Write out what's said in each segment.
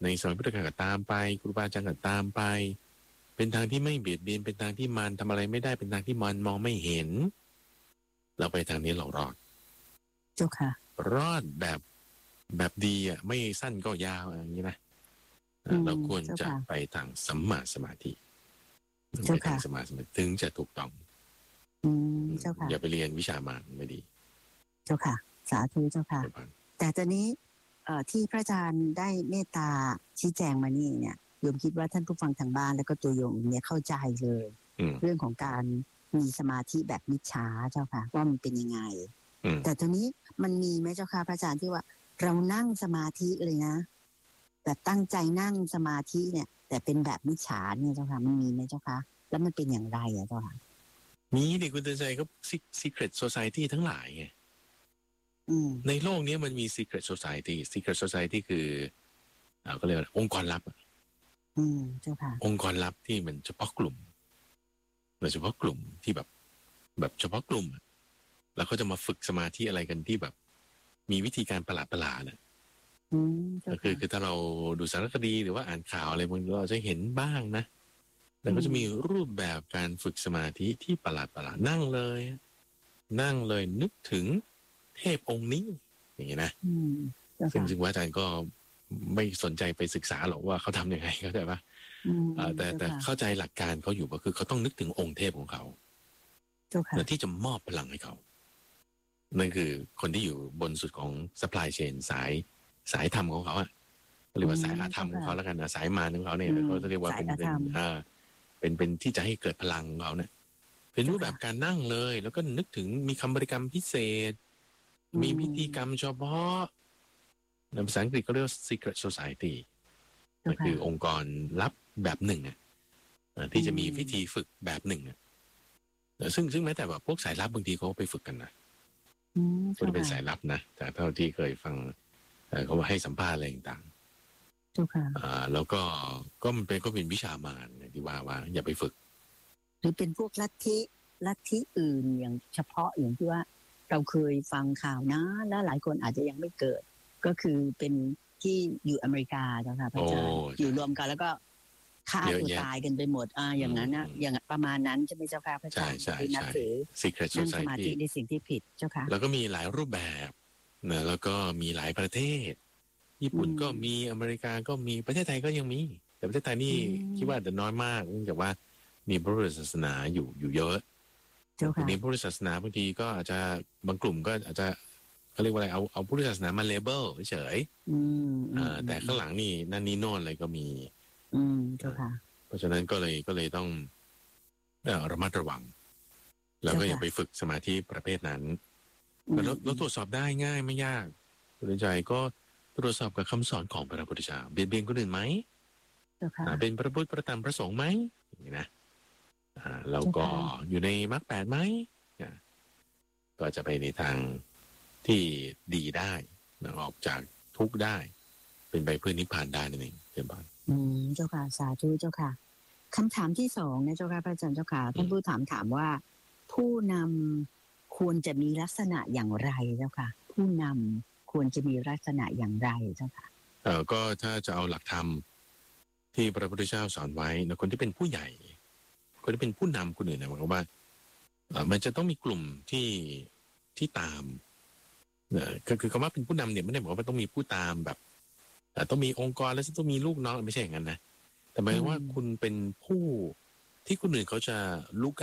ในสมัยพุทธกาลก็ตามไปครูบาอาจารย์ก็ตามไปเป็นทางที่ไม่เบียดเบียนเป็นทางที่มันทำอะไรไม่ได้เป็นทางที่มันมองไม่เห็นเราไปทางนี้เรารอดเจ้าค่ะรอดแบบดีอ่ะไม่สั้นก็ยาวอย่างนี้นะเราควรจะไปทางสัมมาสมาธิไปทางสัมมาสมาธิถึงจะถูกต้องเจ้าค่ะอย่าไปเรียนวิชามารไม่ดีเจ้าค่ะสาธุเจ้าค่ะแต่ตอนนี้ที่พระอาจารย์ได้เมตตาชี้แจงมานี่เนี่ยโยมคิดว่าท่านผู้ฟังทางบ้านแล้วก็ตัวโยมเนี่ยเข้าใจเลยเรื่องของการมีสมาธิแบบมิจฉาเจ้าค่ะว่ามันเป็นยังไงแต่ตอนนี้มันมีไหมเจ้าค่ะพระอาจารย์ที่ว่าเรานั่งสมาธิเลยนะแบบตั้งใจนั่งสมาธิเนี่ยแต่เป็นแบบมิจฉาเนี่ยเจ้าค่ะมันมีไหมเจ้าค่ะแล้วมันเป็นอย่างไรอะเจ้าค่ะมีเด็กคุณเตือนใจก็ Secret Society ทั้งหลายไงในโลกนี้มันมี Secret Society คือก็เรียกว่าองค์กรลับเจ้าค่ะองค์กรลับที่มันเฉพาะกลุ่มโดยเฉพาะกลุ่มที่แบบเฉพาะกลุ่มแล้วเขาจะมาฝึกสมาธิอะไรกันที่แบบมีวิธีการประหลาดน่ะก็คือถ้าเราดูสารคดีหรือว่าอ่านข่าวอะไรบางทีเราจะเห็นบ้างนะแล้วก็จะมีรูปแบบการฝึกสมาธิที่ประหลาดนั่งเลยนึกถึงเทพองค์นี้อย่างนี้นะซึ่งว่าอาจารย์ก็ไม่สนใจไปศึกษาหรอกว่าเขาทำยังไงเข้าใจปะแต่เข้าใจหลักการเขาอยู่ก็คือเขาต้องนึกถึงองค์เทพของเขาที่จะมอบพลังให้เขานั่นคือคนที่อยู่บนสุดของ supply chain สายธรรมของเขาอะเรียกว่าสายอาธรรมของเขาแล้วกันนะสายมารของเขาเนี่ยเขาจะเรียกว่าเป็นที่จะให้เกิดพลังของเขาเนี่ยเป็นรูปแบบการนั่งเลยแล้วก็นึกถึงมีคำบริกรรมพิเศษมีพิธีกรรมเฉพาะในภาษาอังกฤษเขาเรียกว่า Secret Society นั่นคือองค์กรลับแบบหนึ่งที่จะมีพิธีฝึกแบบหนึ่งซึ่งแม้แต่แบบพวกสายลับบางทีเขาไปฝึกกันนะก็จะเป็นสายลับนะแต่เท่าที่เคยฟังเขาว่าให้สัมภาษณ์อะไรต่างๆแล้วก็มันเป็นวิชามารที่ว่าอย่าไปฝึกหรือเป็นพวกลัทธิอื่นอย่างเฉพาะอย่างที่ว่าเราเคยฟังข่าวนะแล้วหลายคนอาจจะยังไม่เกิดก็คือเป็นที่อยู่อเมริกาเจ้าค่ะพระอาจารย์อยู่รวมกันแล้วก็ฆ่าตัวตายกันไปหมดอย่างนั้นนะอย่างประมาณนั้นใช่ไหมเจ้าค่ะพระอาจารย์ที่นับถือนั่งสมาธิในสิ่งที่ผิดเจ้าค่ะแล้วก็มีหลายรูปแบบนะแล้วก็มีหลายประเทศญี่ปุ่นก็มีอเมริกาก็มีประเทศไทยก็ยังมีแต่ประเทศไทยนี่คิดว่าจะน้อยมากเนื่องจากว่ามีพระพุทธศาสนาอยู่เยอะทีนี้พระพุทธศาสนาบางทีก็อาจจะบางกลุ่มก็อาจจะเขาเรียกว่าอะไรเอาพุทธศาสนามาเลเบลเฉยแต่ข้างหลังนี่นั่นนี่โน่นอะไรก็มีเพราะฉะนั้นก็เลยต้องระมัดระวังแล้วก็อย่าไปฝึกสมาธิประเภทนั้นเราตรวจสอบได้ง่ายไม่ยากสนใจก็ตรวจสอบกับคำสอนของพระพุทธเจ้าเบียดเบียนคนอื่นไหมเป็นพระพุทธพระธรรมพระสงฆ์ไหมอย่างนี้นะแล้วก็อยู่ในมรรคแปดไหมก็จะไปในทางที่ดีได้ออกจากทุกข์ได้เป็นไปเพื่อนิพพานได้นั่นเองเจ้าบ้านเจ้าค่ะสาธุเจ้าค่ะคำถามที่2นะเจ้าค่ะพระอาจารย์เจ้าค่ะท่านผู้ถามว่าผู้นำควรจะมีลักษณะอย่างไรเจ้าค่ะผู้นำควรจะมีลักษณะอย่างไรเจ้าค่ะก็ถ้าจะเอาหลักธรรมที่พระพุทธเจ้าสอนไว้นะคนที่เป็นผู้ใหญ่คนที่เป็นผู้นำคนอื่นนะหมายความว่ามันจะต้องมีกลุ่มที่ตามคือคำว่าเป็นผู้นำเนี่ยไม่ได้บอกว่าต้องมีผู้ตามแบบต้องมีองค์กรแล้วต้องมีลูกน้องไม่ใช่อย่างนั้นนะแต่หมายว่าคุณเป็นผู้ที่คนอื่นเขาจะ look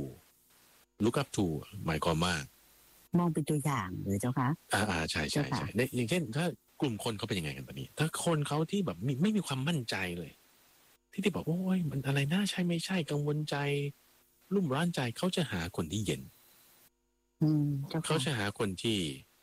up to หมายความว่ามองเป็นตัวอย่างหรือเจ้าคะใช่อย่างเช่นถ้ากลุ่มคนเขาเป็นยังไงกันตอนนี้ถ้าคนเขาที่แบบไม่มีความมั่นใจเลยที่บอกว่าโอ้ยมันอะไรน่าใช่ไม่ใช่กังวลใจรุ่มร้อนใจเขาจะหาคนที่เย็นเขาจะหาคนที่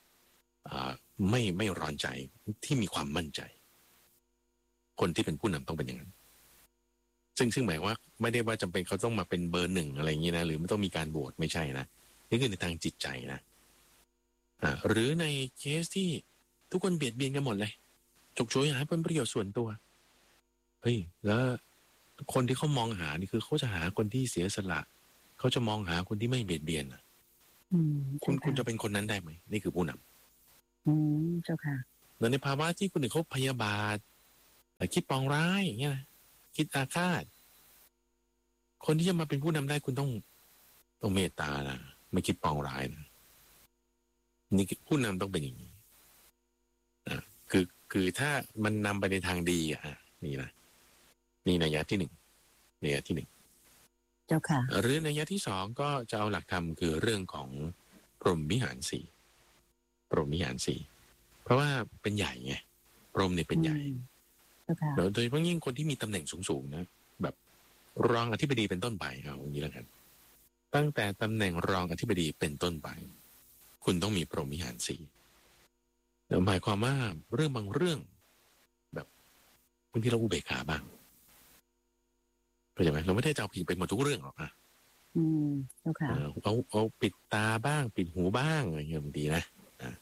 ไม่ร้อนใจที่มีความมั่นใจคนที่เป็นผู้นำต้องเป็นอย่างนั้นซึ่งหมายว่าไม่ได้ว่าจำเป็นเขาต้องมาเป็นเบอร์1อะไรอย่างนี้นะหรือไม่ต้องมีการโหวตไม่ใช่นะนี่คือในทางจิตใจนะหรือในเคสที่ทุกคนเบียดเบียนกันหมดเลยฉกฉวยหาผลประโยชน์ส่วนตัวเฮ้ยแล้วคนที่เขามองหานี่คือเขาจะหาคนที่เสียสละเขาจะมองหาคนที่ไม่เบียดเบียนคุณจะเป็นคนนั้นได้ไหมนี่คือผู้นำเจ้าค่ะแล้วในภาวะที่คนอื่นเขาพยาบาทคิดปองร้ายอย่างเงี้ยนะคิดอาฆาตคนที่จะมาเป็นผู้นำได้คุณต้องเมตตานะไม่คิดปองร้ายนะนี่ผู้นำต้องเป็นอย่างนี้อ่ะคือถ้ามันนำไปในทางดีนี่นะนี่นัยยะที่หนึ่งนัยยะที่หนึ่งเจ้าค่ะหรือนัยยะที่สองก็จะเอาหลักธรรมคือเรื่องของพรหมวิหารสี่พรหมวิหารสี่เพราะว่าเป็นใหญ่ไงพรหมเนี่ยเป็นใหญ่โดยเฉพาะยิ่งคนที่มีตำแหน่งสูงๆนะแบบรองอธิบดีเป็นต้นไปเอาอย่างนี้แล้วกันตั้งแต่ตำแหน่งรองอธิบดีเป็นต้นไปคุณต้องมีพรหมวิหารสี่หมายความว่าเรื่องบางเรื่องแบบบางทีเราอุเบกขาบ้างเข้าใจไหมเราไม่ได้จะเอาผิดไปหมดทุกเรื่องหรอกนะเจ้าค่ะเอาปิดตาบ้างปิดหูบ้างอะไรเงี้ยบางทีนะ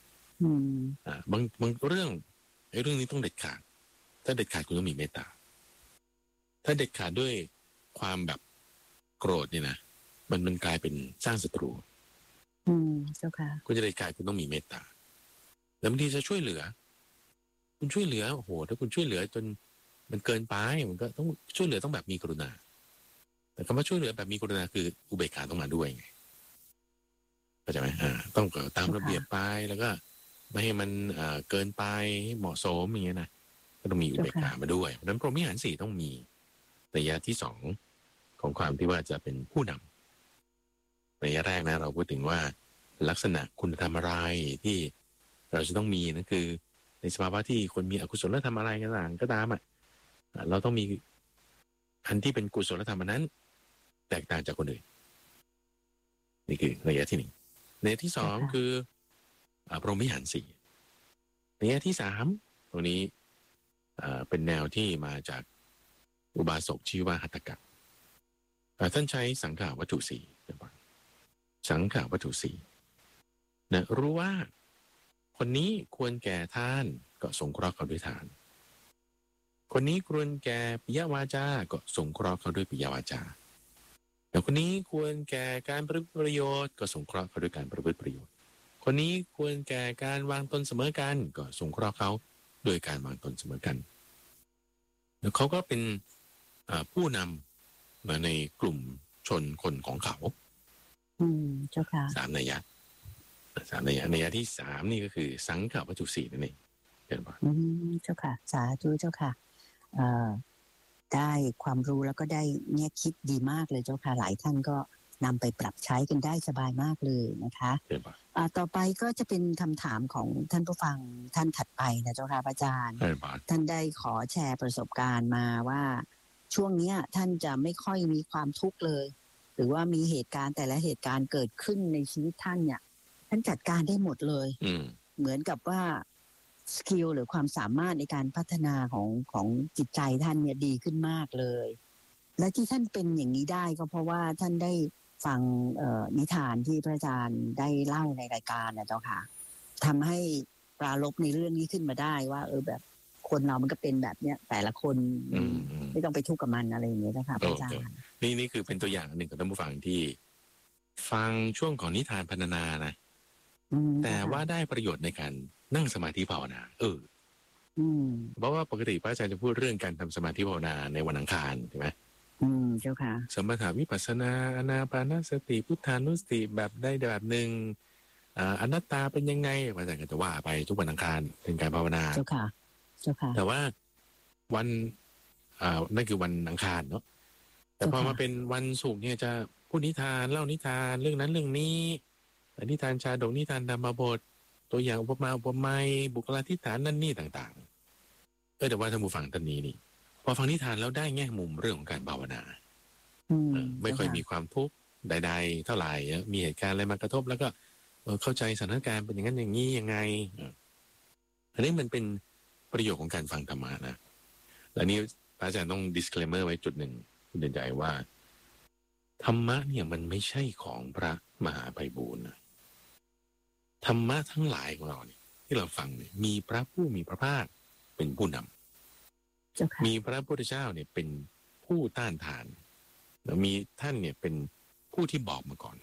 บางเรื่องไอ้เรื่องนี้ต้องเด็ดขาดถ้าเด็ดขาดคุณต้องมีเมตตาถ้าเด็ดขาดด้วยความแบบโกรธเนี่ยนะมันกลายเป็นสร้างศัตรูเจ้าค่ะคุณจะเด็ดขาดคุณต้องมีเมตตาแล้วบางทีจะช่วยเหลือคุณช่วยเหลือโอ้โหถ้าคุณช่วยเหลือจนมันเกินไปมันก็ต้องช่วยเหลือต้องแบบมีกรุณาแต่คำว่าช่วยเหลือแบบมีกรุณาคืออุเบกขาต้องมาด้วยไงเข้าใจไหมต้องตามระเบียบไปแล้วก็ไม่ให้มันเกินไปเหมาะสมอย่างเงี้ยนะก็ต้องมีอุเบกขามาด้วยเพราะฉะนั้นพรหมวิหารสี่ต้องมีระยะที่สองของความที่ว่าจะเป็นผู้นำระยะแรกนะเราพูดถึงว่าลักษณะคุณธรรมอะไรที่เราจะต้องมีนั่นคือในสภาวะที่คนมีอกุศลธรรมอะไรก็ตามเราต้องมีอันที่เป็นกุศลธรรมนั้นแตกต่างจากคนอื่นนี่คือระยะที่หนึ่งระยะที่สองคือพรหมวิหารสี่ระยะที่สามตรงนี้เป็นแนวที่มาจากอุบาสกชื่อว่าหัตถกะท่านใช้สังขาวัตถุสี่สังขาวัตถุสี่นะรู้ว่าคนนี้ควรแก่ทานก็สงเคราะห์เขาด้วยทานคนนี้ควรแก่ปิยวาจาก็สงเคราะห์เขาด้วยปิยวาจาแต่คนนี้ควรแก่การประพฤติประโยชน์ก็สงเคราะห์เขาด้วยการประพฤติประโยชน์คนนี้ควรแก่การวางตนเสมอกันก็สงเคราะห์เขาโดยการวางตนเสมอกันแล้วเขาก็เป็นผู้นำมาในกลุ่มชนคนของเขาเจ้าค่ะสามนัยยะนัยยะที่สามนี่ก็คือสังขาวัตถุสี่นั่นเองเห็นปะเจ้าค่ะสาธุเจ้าค่ะได้ความรู้แล้วก็ได้แง่คิดดีมากเลยเจ้าค่ะหลายท่านก็นำไปปรับใช้กันได้สบายมากเลยนะคะต่อไปก็จะเป็นคำถามของท่านผู้ฟังท่านถัดไปนะเจ้าค่ะอาจารย์ท่านได้ขอแชร์ประสบการณ์มาว่าช่วงนี้ท่านจะไม่ค่อยมีความทุกข์เลยหรือว่ามีเหตุการณ์แต่ละเหตุการณ์เกิดขึ้นในชีวิตท่านเนี่ยท่านจัดการได้หมดเลยเหมือนกับว่าสกิลหรือความสามารถในการพัฒนาของจิตใจท่านเนี่ยดีขึ้นมากเลยและที่ท่านเป็นอย่างนี้ได้ก็เพราะว่าท่านได้ฟังนิทานที่พระอาจารย์ได้เล่าในรายการนะเจ้าค่ะทำให้ปรารภในเรื่องนี้ขึ้นมาได้ว่าแบบคนเรามันก็เป็นแบบเนี้ยแต่ละคนไม่ต้องไปทุกข์กับมันอะไรอย่างเงี้ยนะคะพระอาจารย์นี่คือเป็นตัวอย่างหนึ่งของท่านผู้ฟังที่ฟังช่วงของนิทานพรรณนานะแต่ว่าได้ประโยชน์ในการนั่งสมาธิภาวนาเพราะว่าปกติพระอาจารย์จะพูดเรื่องการทำสมาธิภาวนาในวันอังคารใช่ไหมเจ้าค่ะสมถะวิปัสสนาอานาปานสติพุทธานุสติแบบได้แบบหนึ่งอนัตตาเป็นยังไงพระอาจารย์ก็จะว่าไปทุกวันอังคารเป็นการภาวนาเจ้าค่ะเจ้าค่ะแต่ว่าวันนั่นคือวันอังคารเนาะแต่พอมาเป็นวันศุกร์เนี่ยจะพูดนิทานเล่านิทานเรื่องนั้นเรื่องนี้นิทานชาดกนิทานธรรมบทตัวอย่างอุปมาอุปไมยบุคลาธิฐานนั่นนี่ต่างๆแต่ว่าท่านผู้ฟังท่านนี้นี่พอฟังนิทานแล้วได้แง่มุมเรื่องของการภาวนาไม่ค่อยมีความทุกข์ใดๆเท่าไหร่มีเหตุการณ์อะไรมากระทบแล้วก็เข้าใจสถานการณ์เป็นอย่างนั้นอย่างนี้ยังไงอันนี้มันเป็นประโยชน์ของการฟังธรรมะนะและนี้พระอาจารย์ต้อง disclaimer ไว้จุดหนึ่งคุณเดินใจว่าธรรมะเนี่ยมันไม่ใช่ของพระมหาไพบูลย์นะธรรมะทั้งหลายของเราเนี่ยที่เราฟังเนี่ยมีพระผู้มีพระภาคเป็นผู้นำมีพระพุทธเจ้าเนี่ยเป็นผู้ต้านทานแล้วมีท่านเนี่ยเป็นผู้ที่บอกมาก่อน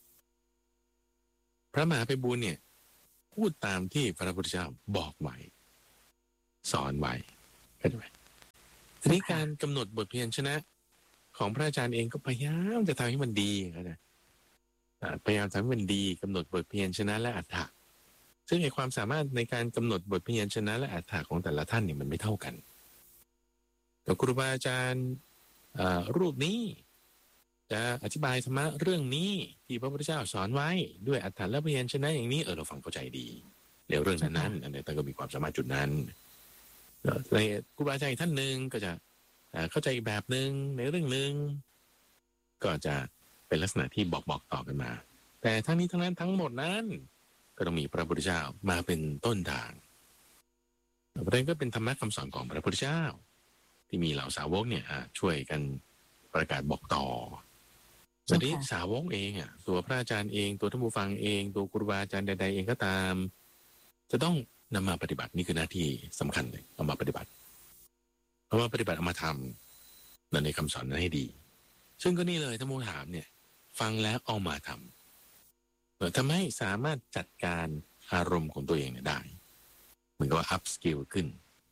พระมหาไพบูลย์เนี่ยพูดตามที่พระพุทธเจ้าบอกไว้สอนไว้เข้าใจไหมทีนี้การกำหนดบทพยัญชนะของพระอาจารย์เองก็พยายามจะทำให้มันดีนะพยายามทำให้มันดีกำหนดบทพยัญชนะและอรรถะซึ่งในความสามารถในการกำหนดบทพยัญชนะและอรรถะของแต่ละท่านเนี่ยมันไม่เท่ากันแต่ครูบาอาจารย์รูปนี้จะอธิบายธรรมะเรื่องนี้ที่พระพุทธเจ้าสอนไว้ด้วยอรรถะและพยัญชนะอย่างนี้เราฟังเข้าใจดีในเรื่องนั้นๆอันนี้ท่านก็มีความสามารถจุดนั้นในครูบาอาจารย์ท่านหนึ่งก็จะเข้าใจอีกแบบหนึ่งในเรื่องหนึ่งก็จะเป็นลักษณะที่บอกต่อกันมาแต่ทั้งนี้ทั้งนั้นทั้งหมดนั้นก็ต้องมีพระพุทธเจ้ามาเป็นต้นทางประเด็นก็เป็นธรรมะคำสอนของพระพุทธเจ้าที่มีเหล่าสาวกเนี่ยช่วยกันประกาศบอกต่อส่วนที่สาวกเองตัวพระอาจารย์เองตัวท่านผู้ฟังเองตัวครูบาอาจารย์ใดๆเองก็ตามจะต้องนำมาปฏิบัตินี่คือหน้าที่สำคัญเลยเอามาปฏิบัติเอามาทำในคำสอนนั้นให้ดีซึ่งก็นี่เลยท่านผู้ถามเนี่ยฟังแล้วเอามาทำทำให้สามารถจัดการอารมณ์ของตัวเองได้เหมือนกับว่า up skill ขึ้น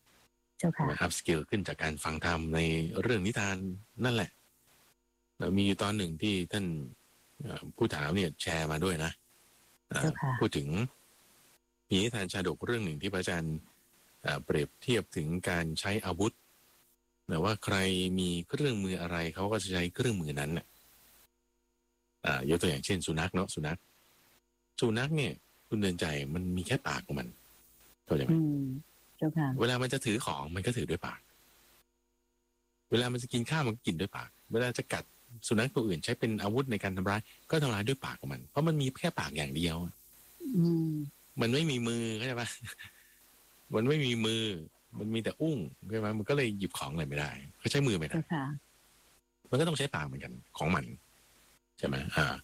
up skill ขึ้นจากการฟังธรรมในเรื่องนิทานนั่นแหละมีอยู่ตอนหนึ่งที่ท่านผู้ถามเนี่ยแชร์มาด้วยนะพูดถึงมีนิทานชาดกเรื่องหนึ่งที่พระอาจารย์เปรียบเทียบถึงการใช้อาวุธว่าใครมีเครื่องมืออะไรเขาก็จะใช้เครื่องมือนั้นยกตัวอย่างเช่นสุนัขเนาะสุนัขเนี่ยคุณเดินใจมันมีแค่ปากของมันเข้าใจไหมเวลามันจะถือของมันก็ถือด้วยปากเวลามันจะกินข้าวมันก็กินด้วยปากเวลาจะกัดสุนัขตัวอื่นใช้เป็นอาวุธในการทำร้ายก็ทำร้ายด้วยปากของมันเพราะมันมีแค่ปากอย่างเดียวมันไม่มีมือเข้าใจปะมันไม่มีมือมันมีแต่อุ้งใช่ไหมมันก็เลยหยิบของอะไรไม่ได้ก็ใช้มือไม่ได้มันก็ต้องใช้ปากเหมือนกันของมันใช่ไหม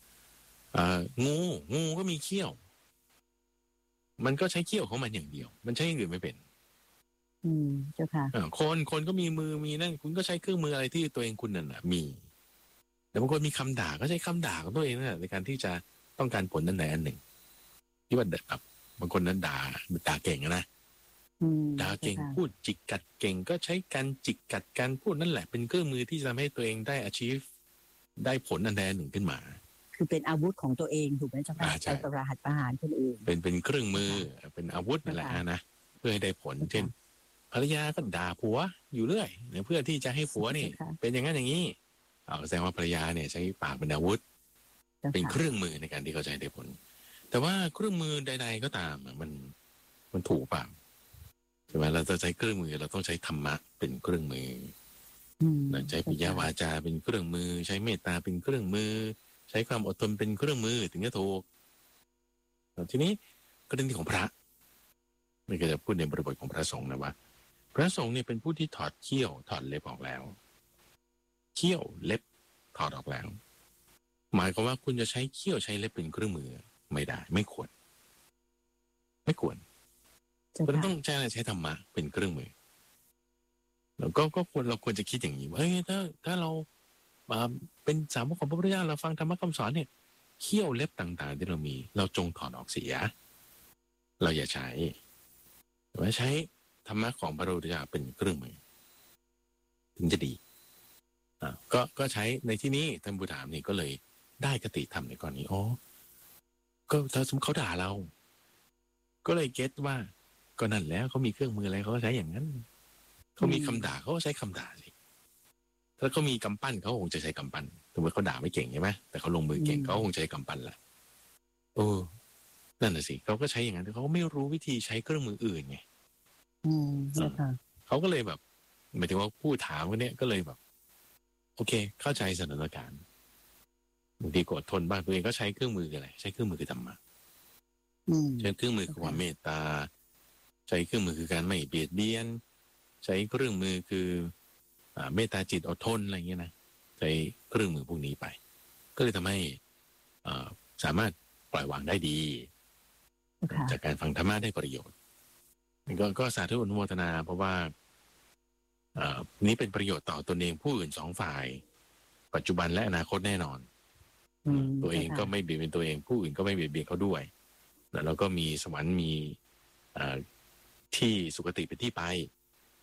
งูก็มีเขี้ยวมันก็ใช้เขี้ยวของมันอย่างเดียวมันใช้อย่างอื่นไม่เป็นเจ้าค่ะคนก็มีมือมีนั่นคุณก็ใช้เครื่องมืออะไรที่ตัวเองคุณนั่นมีแต่บางคนมีคำด่าก็ใช้คำด่าของตัวเองนั่นแหละในการที่จะต้องการผลนั้นไหนอันหนึ่งที่ว่าแบบบางคนนั้นด่าเก่งนะด่าเก่งพูดจิกกัดเก่งก็ใช้การจิกกัดการพูดนั่นแหละเป็นเครื่องมือที่จะทำให้ตัวเองได้ achieve ได้ผลอันใดหนึ่งขึ้นมาคือเป็นอาวุธของตัวเองถูกไหมเจ้าค่ะใช้ประหัตประหารคนอื่นเป็นเครื่องมือเป็นอาวุธนั่นแหละนะเพื่อให้ได้ผลเช่นภรรยาก็ด่าผัวอยู่เรื่อยเพื่อที่จะให้ผัวนี่เป็นอย่างนั้นอย่างนี้แสดงว่าภรรยาเนี่ยใช้ปากเป็นอาวุธเป็นเครื่องมือในการที่เขาจะได้ผลแต่ว่าเครื่องมือใดๆก็ตามมันถูกป่ะใช่ไหมเราจะใช้เครื่องมือเราต้องใช้ธรรมะเป็นเครื่องมือใช้ปิยวาจาเป็นเครื่องมือใช้เมตตาเป็นเครื่องมือใช้ความอดทนเป็นเครื่องมือถึงจะถูกทีนี้กรณีของพระไม่ก็จะพูดในบริบทของพระสงฆ์นะว่าพระสงฆ์เนี่ยเป็นผู้ที่ถอดเขี้ยวถอดเล็บออกแล้วเขี้ยวเล็บถอดออกแล้วหมายความว่าคุณจะใช้เขี้ยวใช้เล็บเป็นเครื่องมือไม่ได้ไม่ควรคุณต้องใช้ธรรมะเป็นเครื่องมือแล้วก็เราควรจะคิดอย่างนี้ว่าถ้าเราเป็นสาวกของพระพุทธเจ้าเราฟังธรรมะคำสอนเนี่ยเขี้ยวเล็บต่างๆที่เรามีเราจงถอดออกเสียเราอย่าใช้ใช้ธรรมะของพระพุทธเจ้าเป็นเครื่องมือถึงจะดีก็ใช้ในที่นี้ท่านผู้ถามนี่ก็เลยได้คติธรรมในกรณีก็ถ้าสมมติเขาด่าเราก็เลยเก็ตว่าก็นั่นแล้วเขามีเครื่องมืออะไรเขาก็ใช้อย่างนั้นเขามีคำด่าเขาก็ใช้คำด่าสิถ้าเขามีกำปั้นเขาคงจะใช้กำปั้นสมมติเขาด่าไม่เก่งใช่ไหมแต่เขาลงมือเก่งเขาคงใช้กำปั้นแหละนั่นแหละสิเขาก็ใช้อย่างนั้นแต่เขาไม่รู้วิธีใช้เครื่องมืออื่นไงเขาก็เลยแบบหมายถึงว่าผู้ถามคนนี้ก็เลยแบบโอเคเข้าใจสถานการณ์บางทีกดทนบ้างตัวเองก็ใช้เครื่องมืออะไรใช้เครื่องมือคือธรรมะใช้เครื่องมือคือความเมตตาใช้เครื่องมือคือการไม่เบียดเบียนใช้เครื่องมือคือเมตตาจิตอดทนอะไรเงี้ยนะใช้เครื่องมือพวกนี้ไปก็เลยทำให้สามารถปล่อยวางได้ดีจากการฟังธรรมะได้ประโยชน์ก็สาธุอนุโมทนาเพราะว่านี้เป็นประโยชน์ต่อตนเองผู้อื่นสองฝ่ายปัจจุบันและอนาคตแน่นอนตัวเองก็ไม่เบียดเบียนตัวเองผู้อื่นก็ไม่เบียดเบียนเขาด้วยแล้วก็มีสวรรค์มีที่สุคติเป็นที่ไป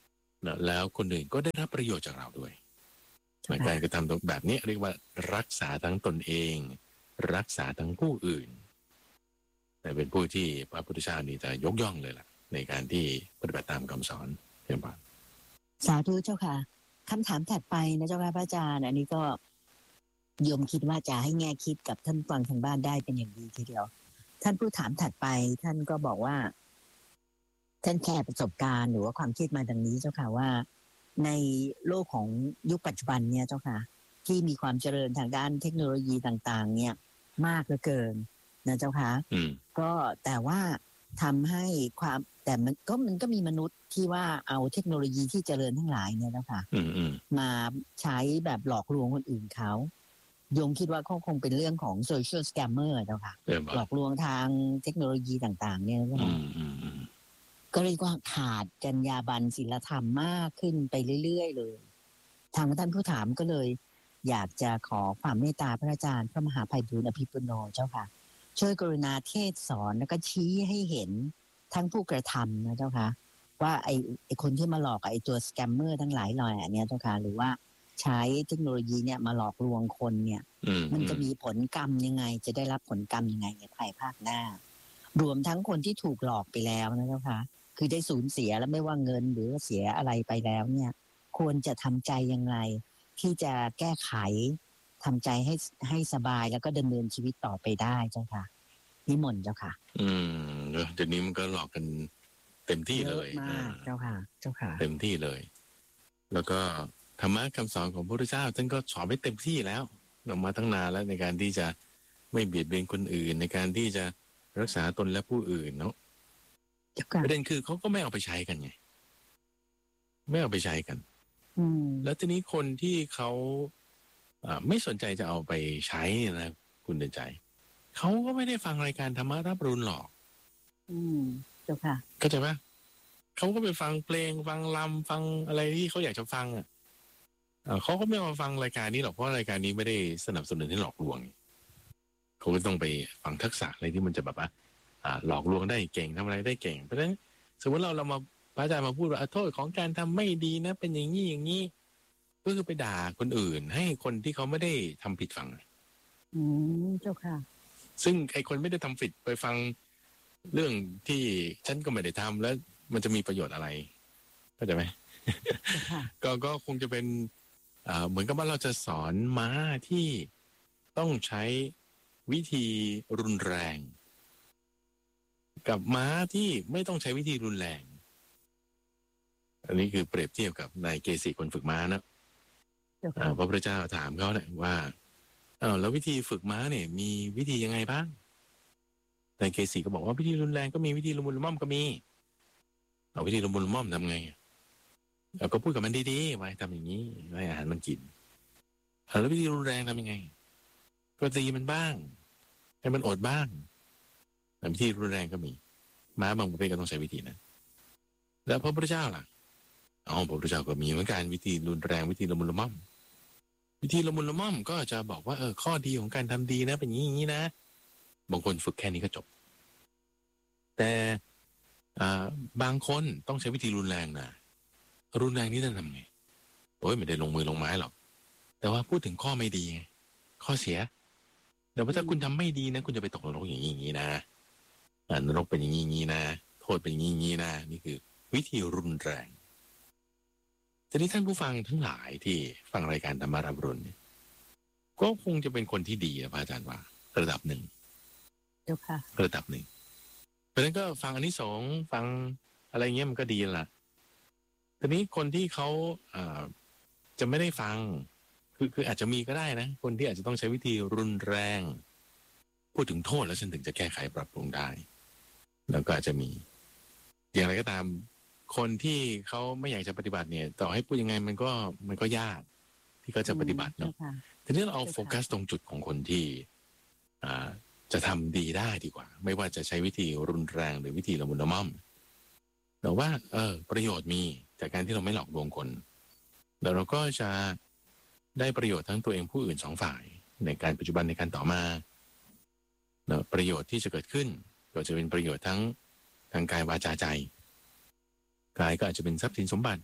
นะแล้วคนอื่นก็ได้รับประโยชน์จากเราด้วยการกระทำแบบนี้เรียกว่ารักษาทั้งตนเองรักษาทั้งผู้อื่นแต่เป็นผู้ที่พระพุทธเจ้านี่จะยกย่องเลยล่ะในการที่ปฏิบัติตามคำสอนเช่นกันสาธุเจ้าค่ะคำถามถัดไปนะเจ้าค่ะพระอาจารย์อันนี้ก็โยมคิดว่าจะให้แง่คิดกับท่านฟังทางบ้านได้เป็นอย่างดีทีเดียวท่านผู้ถามถัดไปท่านก็บอกว่าท่านแชร์ประสบการณ์หรือว่าความคิดมาดังนี้เจ้าค่ะว่าในโลกของยุคปัจจุบันเนี่ยเจ้าค่ะที่มีความเจริญทางด้านเทคโนโลยีต่างๆเนี่ยมากเหลือเกินนะเจ้าค่ะก็แต่ว่าทำให้ความแต่มันก็มีมนุษย์ที่ว่าเอาเทคโนโลยีที่เจริญทั้งหลายเนี่ยนะคะมาใช้แบบหลอกลวงคนอื่นเขาโยมคิดว่าเขาคงเป็นเรื่องของโซเชียลสแกมเมอร์เจ้าค่ะหลอกลวงทางเทคโนโลยีต่างๆเนี่ยนะคะก็เรียกว่าขาดจรรยาบรรณศีลธรรมมากขึ้นไปเรื่อยๆเลยทางท่านผู้ถามก็เลยอยากจะขอความเมตตาพระอาจารย์พระมหาไพบูลย์อภิปุโนเจ้าค่ะช่วยกรุณาเทศสอนแล้วก็ชี้ให้เห็นทั้งผู้กระทำนะเจ้าค่ะว่าไอ้คนที่มาหลอกไอ้ตัวสแกมเมอร์ทั้งหลายรายเนี่ยเจ้าค่ะหรือว่าใช้เทคโนโลยีเนี่ยมาหลอกลวงคนเนี่ยมันจะมีผลกรรมยังไงจะได้รับผลกรรมยังไงในภายภาคหน้ารวมทั้งคนที่ถูกหลอกไปแล้วนะเจ้าค่ะคือได้สูญเสียแล้วไม่ว่าเงินหรือเสียอะไรไปแล้วเนี่ยควรจะทำใจยังไงที่จะแก้ไขทำใจให้สบายแล้วก็ดำเนินชีวิตต่อไปได้เจ้าค่ะนิมนต์เจ้าค่ะเดี๋ยวนี้มันก็หลอกกันเต็มที่เลยมากเจ้าค่ะเจ้าค่ะเต็มที่เลยแล้วก็ธรรมะคำสอนของพระพุทธเจ้าท่านก็สอนไว้เต็มที่แล้วออกมาตั้งนานแล้วในการที่จะไม่เบียดเบียนคนอื่นในการที่จะรักษาตนและผู้อื่นเนาะประเด็นคือเขาก็ไม่เอาไปใช้กันไงไม่เอาไปใช้กันแล้วทีนี้คนที่เขาไม่สนใจจะเอาไปใช้นะคุณเดินใจเขาก็ไม่ได้ฟังรายการธรรมะรับรุนหรอกเจ้าค่ะเข้าใจไหมเขาก็ไปฟังเพลงฟังรำฟังอะไรที่เขาอยากจะฟังเขาก็ไม่มาฟังรายการนี้หรอกเพราะรายการนี้ไม่ได้สนับสนุนให้หลอกลวงเขาก็ต้องไปฟังทักษะอะไรที่มันจะแบบว่าหลอกลวงได้เก่งทำอะไรได้เก่งเพราะฉะนั้นสมมติเรามาพระอาจารย์มาพูดว่าโทษของการทำไม่ดีนะเป็นอย่างนี้อย่างนี้ก็คือไปด่าคนอื่นให้คนที่เขาไม่ได้ทำผิดฟังเจ้าค่ะซึ่งไอ้คนไม่ได้ทำผิดไปฟังเรื่องที่ฉันก็ไม่ได้ทำแล้วมันจะมีประโยชน์อะไรเข้าใจไหม ก็คงจะเป็นเหมือนกับว่าเราจะสอนม้าที่ต้องใช้วิธีรุนแรงกับม้าที่ไม่ต้องใช้วิธีรุนแรงอันนี้คือเปรียบเทียบกับนายเกษีคนฝึกม้านะพระพุทธเจ้าถามเขาเนี่ยว่าแล้ววิธีฝึกม้าเนี่ยมีวิธียังไงบ้างนายเกษีก็บอกว่าวิธีรุนแรงก็มีวิธีละมุนละม่อมก็มีเอาวิธีละมุนละม่อมทำไงเราก็พูดกับมันดีๆไว้ทำอย่างนี้ให้อาหารมันกินแล้ววิธีรุนแรงทำยังไงก็ตีมันบ้างให้มันอดบ้างวิธีรุนแรงก็มีม้าบางประเภทก็ต้องใช้วิธีนั้นแล้วพระพุทธเจ้าล่ะพระพุทธเจ้าก็มีเหมือนกันวิธีรุนแรงวิธีละมุนละม่อมวิธีละมุนละม่อมก็จะบอกว่าข้อดีของการทำดีนะเป็นอย่างนี้นะบางคนฝึกแค่นี้ก็จบแต่บางคนต้องใช้วิธีรุนแรงนะรุนแรงนี่จะทำไงไม่ได้ลงมือลงไม้หรอกแต่ว่าพูดถึงข้อไม่ดีข้อเสียแต่ว่าถ้าคุณทำไม่ดีนะคุณจะไปตกนรกอย่างนี้นะนรกเป็นอย่างนี้นะโทษเป็นอย่างนี้นะนี่คือวิธีรุนแรงทีนี้ท่านผู้ฟังทั้งหลายที่ฟังรายการธรรมารับรุนก็คงจะเป็นคนที่ดีนะพระอาจารย์ว่าระดับหนึ่งเจ้าค่ะระดับหนึ่งเพราะฉะนั้นก็ฟังอานิสงส์ฟังอะไรเงี้ยมันก็ดีละทีนี้คนที่เขาจะไม่ได้ฟังคืออาจจะมีก็ได้นะคนที่อาจจะต้องใช้วิธีรุนแรงพูดถึงโทษแล้วฉันถึงจะแก้ไขปรับปรุงได้แล้วก็อาจจะมีอย่างไรก็ตามคนที่เขาไม่อยากจะปฏิบัติเนี่ยต่อให้พูดยังไงมันก็ยากที่เขาจะปฏิบัติเนาะทีนี้เราเอาโฟกัสตรงจุดของคนที่จะทำดีได้ดีกว่าไม่ว่าจะใช้วิธีรุนแรงหรือวิธีละมุนละม่อมแต่ว่าประโยชน์มีจากการที่เราไม่หลอกลวงคนแล้วเราก็จะได้ประโยชน์ทั้งตัวเองผู้อื่นสองฝ่ายในการปัจจุบันในการต่อมาประโยชน์ที่จะเกิดขึ้นก็จะเป็นประโยชน์ทั้งทางกายวาจาใจกายก็อาจจะเป็นทรัพย์สินสมบัติ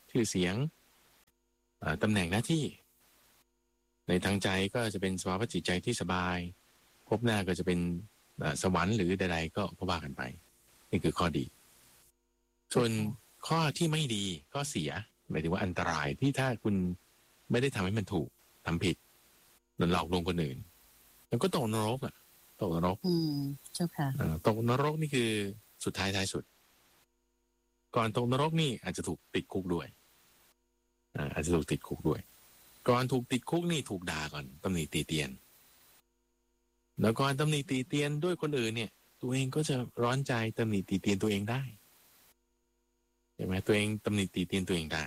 ชื่อเสียงตำแหน่งหน้าที่ในทางใจก็จะเป็นสภาวะจิตใจที่สบายพบหน้าก็จะเป็นสวรรค์หรือใดๆก็ว่ากันไปนี่คือข้อดีส่วนข้อที่ไม่ดีข้อเสียหมายถึงว่าอันตรายที่ถ้าคุณไม่ได้ทำให้มันถูกทำผิดหลอกลวงคนอื่นมันก็ตกนรกอ่ะตกนรกเจ้าค่ะตกนรกนี่คือสุดท้ายสุดก่อนตกนรกนี่อาจจะถูกติดคุกด้วยอาจจะถูกติดคุกด้วยก่อนถูกติดคุกนี่ถูกด่าก่อนตำหนิตีเตียนแล้วก่อนตำหนิตีเตียนด้วยคนอื่นเนี่ยตัวเองก็จะร้อนใจตำหนิตีเตียนตัวเองได้ใช่ไหมตัวเองตำหนิตีเตียนตัวเองได้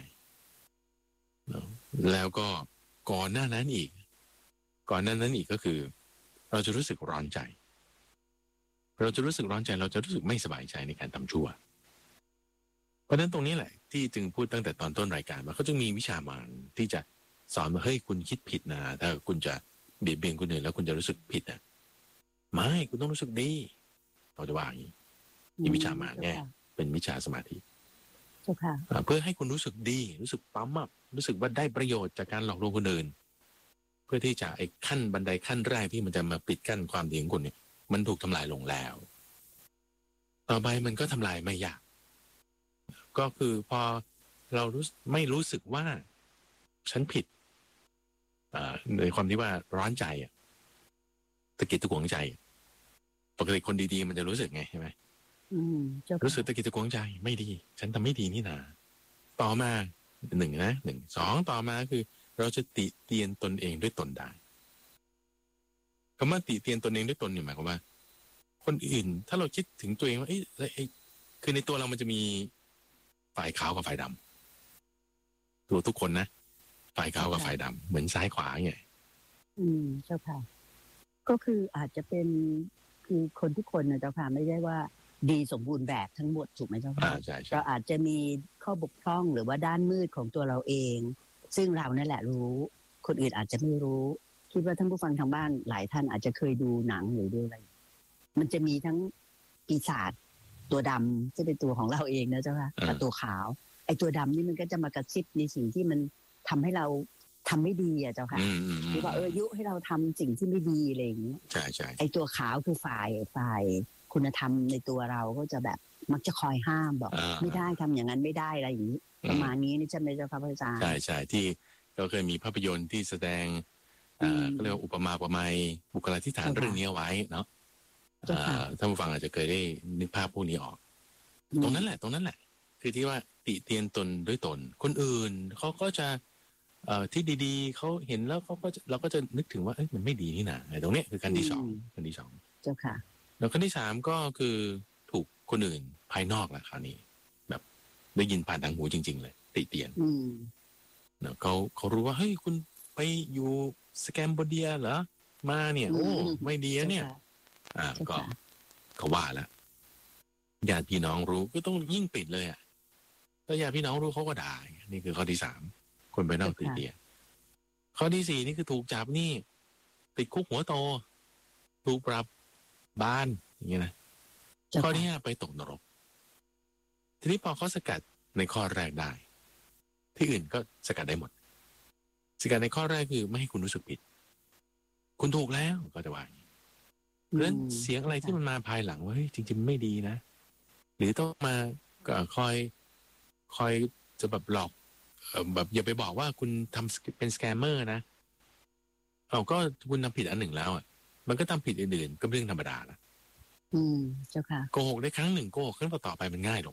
แล้วก็ก่อนหน้านั้นอีกก็คือเราจะรู้สึกร้อนใจเราจะรู้สึกร้อนใจเราจะรู้สึกไม่สบายใจในการทำชั่วเพราะฉะนั้นตรงนี้แหละที่จึงพูดตั้งแต่ตอนต้นรายการว่าเขาจึงมีวิชามารที่จะสอนว่าเฮ้ยคุณคิดผิดนะถ้าคุณจะเบียดเบียนคนอื่นแล้วคุณจะรู้สึกผิดนะไม่คุณต้องรู้สึกดีเราจะว่าอย่างนี้มีวิชามารไงเป็นวิชาสมาธิเพื่อให้คุณรู้สึกดีรู้สึกปั๊มอัพรู้สึกว่าได้ประโยชน์จากการหลอกลวงคนอื่นเพื่อที่จะไอ้ขั้นบันไดขั้นแรกที่มันจะมาปิดกั้นความดีของคุณเนี่ยมันถูกทำลายลงแล้วต่อไปมันก็ทำลายไม่ยากก็คือพอเราไม่รู้สึกว่าฉันผิดในความที่ว่าร้อนใจตะกิดตะขวงใจปกติคนดีๆมันจะรู้สึกไงใช่ไหมรู้สึกตะกิดตะขวงใจไม่ดีฉันทำไม่ดีนี่นาต่อมาหนึ่งสองต่อมาคือเราจะติเตียนตนเองด้วยตนได้คำว่าติเตียนตนเองด้วยตนเนี่ยหมายความว่าคนอื่นถ้าเราคิดถึงตัวเองว่าคือในตัวเรามันจะมีฝ่ายขาวกับฝ่ายดำตัวทุกคนนะฝ่ายขาวกับฝ่ายดำเหมือนซ้ายขวาไงเจ้าค่ะก็คืออาจจะเป็นคือคนทุกคนนะเจ้าค่ะไม่ได้ว่าดีสมบูรณ์แบบทั้งหมดถูกไหมเจ้าค่ะเราอาจจะมีข้อบกพร่องหรือว่าด้านมืดของตัวเราเองซึ่งเรานั่นแหละรู้คนอื่นอาจจะไม่รู้คิดว่าท่านผู้ฟังทางบ้านหลายท่านอาจจะเคยดูหนังหรือดูอะไรมันจะมีทั้งปีศาจตัวดำที่เป็นตัวของเราเองนะเจ้าค่ะกับตัวขาวไอ้ตัวดำนี่มันก็จะมากระซิบในสิ่งที่มันทำให้เราทำไม่ดีอ่ะเจ้าค่ะหรือว่ายุให้เราทำสิ่งที่ไม่ดีอะไรอย่างนี้ใช่ใช่ไอ้ตัวขาวคือฝ่ายคุณธรรมในตัวเราก็จะแบบมักจะคอยห้ามบอกไม่ได้ทำอย่างนั้นไม่ได้อะไรอย่างนี้ประมาณนี้นี่ใช่ไหมเจ้าค่ะพระอาจารย์ใช่ที่เราเคยมีภาพยนตร์ที่แสดงก็เรียกว่าอุปมาอุปไมยบุคลาธิฐานเรื่องนี้เอาไว้เนาะท่านผู้ฟังอาจจะเคยได้นึกภาพพวกนี้ออกตรงนั้นแหละคือที่ว่าติเตียนตนด้วยตนคนอื่นเขาก็จะที่ดีๆเขาเห็นแล้วเราก็จะนึกถึงว่ามันไม่ดีนี่นะตรงนี้คือขั้นที่สองเจ้าค่ะแล้วขั้นที่สามก็คือถูกคนอื่นภายนอกแหละคราวนี้แบบได้ยินผ่านทางหูจริงๆเลยติเตียนเขารู้ว่าเฮ้ยคุณไปอยู่สแกมโบเดียเหรอมาเนี่ยโอ้ไม่ดีเนี่ยก็เขาว่าแล้วญาติพี่น้องรู้ก็ต้องยิ่งปิดเลยถ้าญาติพี่น้องรู้เขาก็ด่านี่คือข้อที่สามคนไปนอกติเตียนข้อที่สี่นี่คือถูกจับนี่ติดคุกหัวโตถูกปรับบ้านอย่างเงี้ยนะข้อที่ห้าไปตกนรกทีนี้พอเขาสกัดในข้อแรกได้ที่อื่นก็สกัดได้หมดสกัดในข้อแรกคือไม่ให้คุณรู้สึกผิดคุณถูกแล้วก็จะว่าอย่างนี้เพราะฉะนั้นเสียงอะไรที่มันมาภายหลังว่าเฮ้ยจริงๆไม่ดีนะหรือต้องมาคอยจะแบบหลอกแบบอย่าไปบอกว่าคุณทำเป็นสแกมเมอร์นะก็คุณทำผิดอันหนึ่งแล้วมันก็ทำผิดอื่นๆก็เรื่องธรรมดานะเจ้าค่ะโกหกได้ครั้งหนึ่งโกหกครั้งต่อไปมันง่ายลง